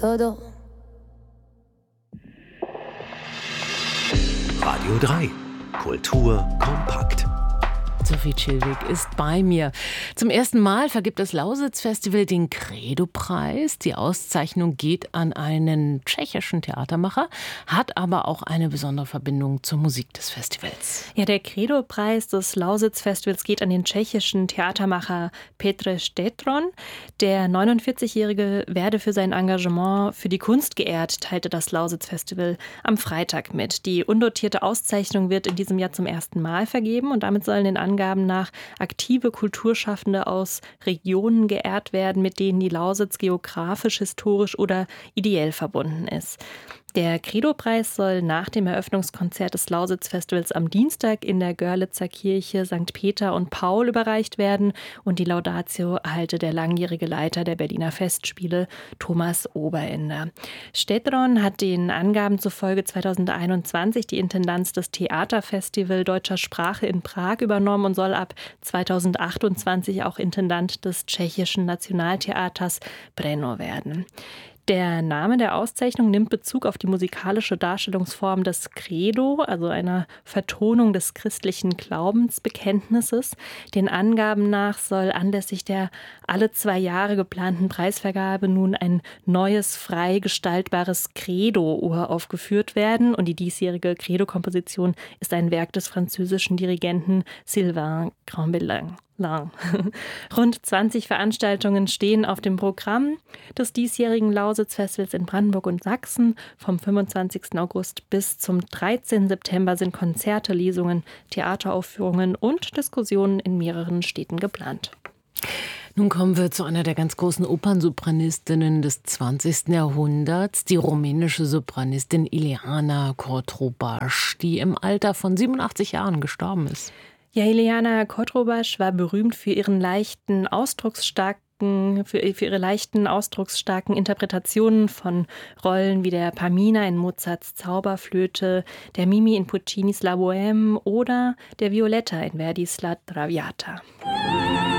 todo. Radio 3. Kultur kompakt. Sophie Chilwig ist bei mir. Zum ersten Mal vergibt das Lausitz-Festival den Credo-Preis. Die Auszeichnung geht an einen tschechischen Theatermacher, hat aber auch eine besondere Verbindung zur Musik des Festivals. Ja, der Credo-Preis des Lausitz-Festivals geht an den tschechischen Theatermacher Petr Štětron. Der 49-Jährige werde für sein Engagement für die Kunst geehrt, teilte das Lausitz-Festival am Freitag mit. Die undotierte Auszeichnung wird in diesem Jahr zum ersten Mal vergeben und damit sollen den Angaben nach aktive Kulturschaffende aus Regionen geehrt werden, mit denen die Lausitz geografisch, historisch oder ideell verbunden ist. Der Credo-Preis soll nach dem Eröffnungskonzert des Lausitz-Festivals am Dienstag in der Görlitzer Kirche St. Peter und Paul überreicht werden und die Laudatio erhalte der langjährige Leiter der Berliner Festspiele, Thomas Oberender. Štětron hat den Angaben zufolge 2021 die Intendanz des Theaterfestival deutscher Sprache in Prag übernommen und soll ab 2028 auch Intendant des tschechischen Nationaltheaters Brno werden. Der Name der Auszeichnung nimmt Bezug auf die musikalische Darstellungsform des Credo, also einer Vertonung des christlichen Glaubensbekenntnisses. Den Angaben nach soll anlässlich der alle 2 Jahre geplanten Preisvergabe nun ein neues, frei gestaltbares Credo uraufgeführt werden. Und die diesjährige Credo-Komposition ist ein Werk des französischen Dirigenten Sylvain Grandbelin. Rund 20 Veranstaltungen stehen auf dem Programm des diesjährigen Lausitz-Festivals in Brandenburg und Sachsen. Vom 25. August bis zum 13. September sind Konzerte, Lesungen, Theateraufführungen und Diskussionen in mehreren Städten geplant. Nun kommen wir zu einer der ganz großen Opernsopranistinnen des 20. Jahrhunderts, die rumänische Sopranistin Ileana Cotrubas, die im Alter von 87 Jahren gestorben ist. Ja, Ileana Cotrubas war berühmt für ihre leichten, ausdrucksstarken Interpretationen von Rollen wie der Pamina in Mozarts Zauberflöte, der Mimi in Puccinis La Bohème oder der Violetta in Verdis La Traviata.